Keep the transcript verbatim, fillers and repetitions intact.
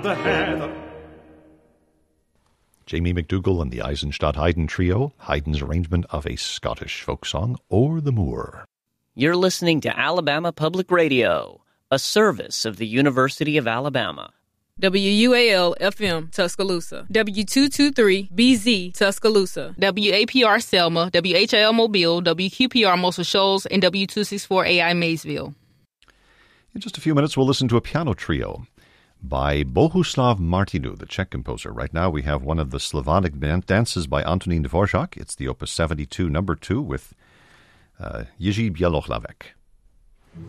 The heather. Jamie McDougall and the Eisenstadt Haydn Trio, Haydn's arrangement of a Scottish folk song, O'er the Moor. You're listening to Alabama Public Radio, a service of the University of Alabama. W U A L F M Tuscaloosa, W two twenty-three B Z Tuscaloosa, W A P R Selma, W H L Mobile, W Q P R Muscle Shoals, and W two sixty-four A I Maysville. In just a few minutes, we'll listen to a piano trio by Bohuslav Martinu, the Czech composer. Right now we have one of the Slavonic dances by Antonín Dvořák. It's the Opus seventy-two, number two, with uh, Jiří Bělohlavek.